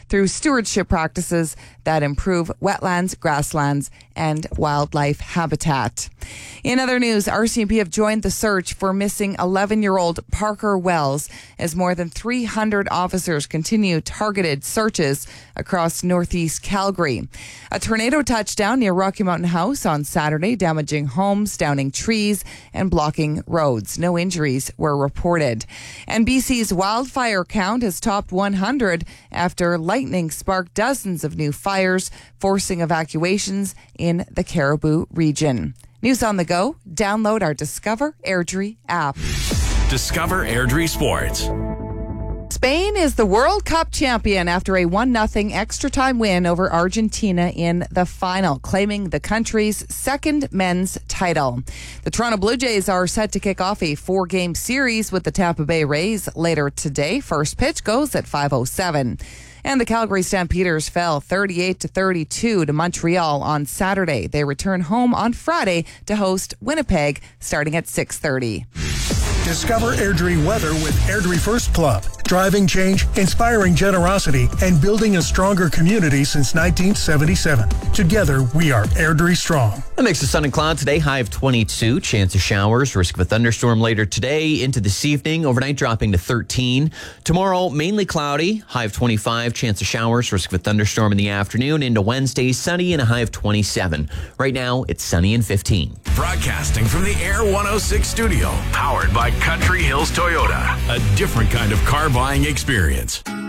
through stewardship practices that improve wetlands, grasslands, and wildlife habitat. In other news, RCMP have joined the search for missing 11-year-old Parker Wells as more than 300 officers continue targeted searches across northeast Calgary. A tornado touched down near Rocky Mountain House on Saturday, damaging homes, downing trees, and blocking roads. No injuries were reported. And BC's wildfire count has topped 100 after lightning sparked dozens of new fires, forcing evacuations in the Caribou region. News on the go. Download our Discover Airdrie app. Discover Airdrie Sports. Spain is the World Cup champion after a 1-0 extra time win over Argentina in the final, claiming the country's second men's title. The Toronto Blue Jays are set to kick off a 4-game series with the Tampa Bay Rays later today. First pitch goes at 5:07. And the Calgary Stampeders fell 38-32 to Montreal on Saturday. They return home on Friday to host Winnipeg starting at 6:30. Discover Airdrie weather with Airdrie First Club. Driving change, inspiring generosity, and building a stronger community since 1977. Together, we are Airdrie Strong. A mix of sun and cloud today, high of 22. Chance of showers, risk of a thunderstorm later today into this evening. Overnight dropping to 13. Tomorrow, mainly cloudy, high of 25. Chance of showers, risk of a thunderstorm in the afternoon. Into Wednesday, sunny and a high of 27. Right now, it's sunny and 15. Broadcasting from the Air 106 studio, powered by Country Hills Toyota. A different kind of car buying experience.